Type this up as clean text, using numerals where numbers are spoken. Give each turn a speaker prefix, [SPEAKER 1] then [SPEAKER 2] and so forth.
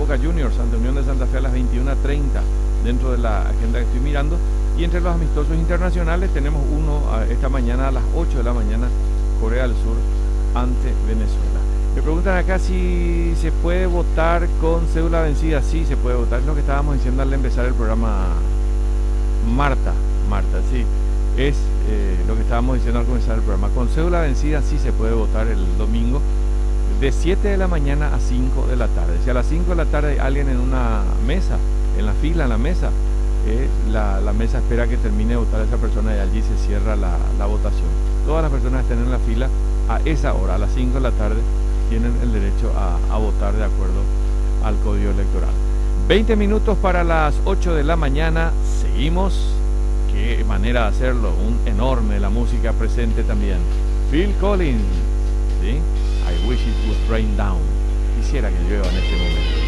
[SPEAKER 1] Boca Juniors ante Unión de Santa Fe a las 21:30 dentro de la agenda que estoy mirando. Y entre los amistosos internacionales tenemos uno esta mañana a las 8 de la mañana, Corea del Sur ante Venezuela. Me preguntan acá si se puede votar con cédula vencida. Sí, se puede votar. Es lo que estábamos diciendo al empezar el programa. Marta, sí. Es lo que estábamos diciendo al comenzar el programa. Con cédula vencida sí se puede votar el domingo de 7 de la mañana a 5 de la tarde. Si a las 5 de la tarde hay alguien en una mesa, en la fila, en la mesa, la mesa espera que termine de votar a esa persona y allí se cierra la votación. Todas las personas que estén en la fila a esa hora, a las 5 de la tarde, tienen el derecho a votar de acuerdo al código electoral. 20 minutos para las 8 de la mañana. Seguimos. Qué manera de hacerlo. Un enorme, la música presente también. Phil Collins, ¿sí? I wish it would rain down. Quisiera que llueva en este momento.